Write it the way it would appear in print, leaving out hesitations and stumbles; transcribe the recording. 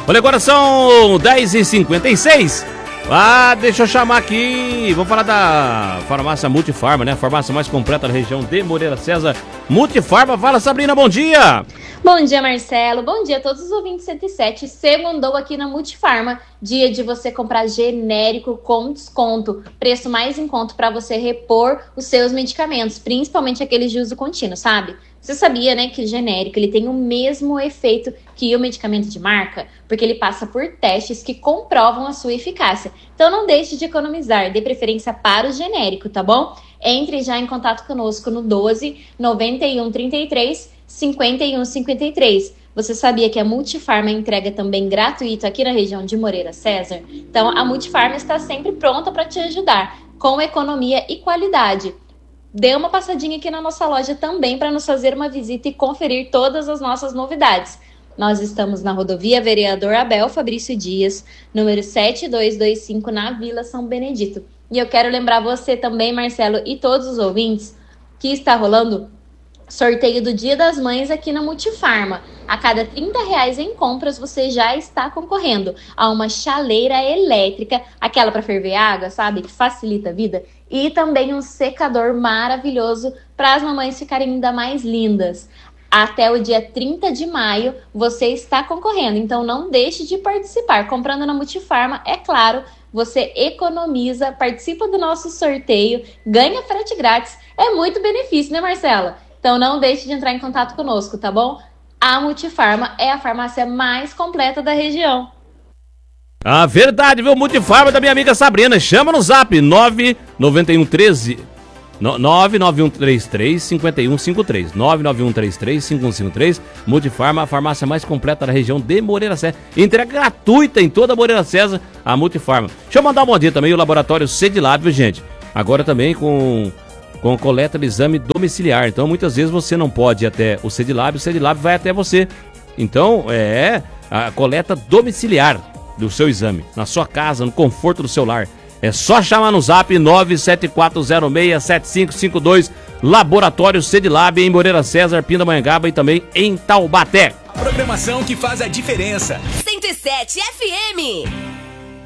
Olha, agora são 10h56. Deixa eu chamar aqui. Vamos falar da farmácia Multifarma, né? A farmácia mais completa da região de Moreira César. Multifarma. Fala, Sabrina, bom dia. Bom dia, Marcelo. Bom dia a todos os ouvintes 107. Segundou aqui na Multifarma. Dia de você comprar genérico com desconto. Preço mais em conta para você repor os seus medicamentos, principalmente aqueles de uso contínuo, sabe? Você sabia, né, que o genérico ele tem o mesmo efeito que o medicamento de marca? Porque ele passa por testes que comprovam a sua eficácia. Então não deixe de economizar, dê preferência para o genérico, tá bom? Entre já em contato conosco no 12 91 33 51 53. Você sabia que a Multifarma entrega também gratuito aqui na região de Moreira César? Então a Multifarma está sempre pronta para te ajudar, com economia e qualidade. Dê uma passadinha aqui na nossa loja também para nos fazer uma visita e conferir todas as nossas novidades. Nós estamos na rodovia Vereador Abel Fabrício Dias, número 7225, na Vila São Benedito. E eu quero lembrar você também, Marcelo, e todos os ouvintes, que está rolando sorteio do Dia das Mães aqui na Multifarma. A cada R$30 em compras, você já está concorrendo a uma chaleira elétrica, aquela para ferver água, sabe? Que facilita a vida. E também um secador maravilhoso para as mamães ficarem ainda mais lindas. Até o dia 30 de maio, você está concorrendo. Então, não deixe de participar. Comprando na Multifarma, é claro, você economiza, participa do nosso sorteio, ganha frete grátis. É muito benefício, né, Marcela? Então, não deixe de entrar em contato conosco, tá bom? A Multifarma é a farmácia mais completa da região. Verdade, viu? Multifarma da minha amiga Sabrina. Chama no zap 99113 99133 5153 99133 5153. Multifarma, a farmácia mais completa da região de Moreira César. Entrega gratuita em toda Moreira César, a Multifarma. Deixa eu mandar um bom dia também, o laboratório CEDILAB, viu, gente? Agora também com coleta de exame domiciliar. Então, muitas vezes você não pode ir até o CEDILAB vai até você. Então, é a coleta domiciliar do seu exame, na sua casa, no conforto do seu lar. É só chamar no zap 974067552, Laboratório CEDILAB em Moreira César, Pindamonhangaba e também em Taubaté. Programação que faz a diferença. 107 FM.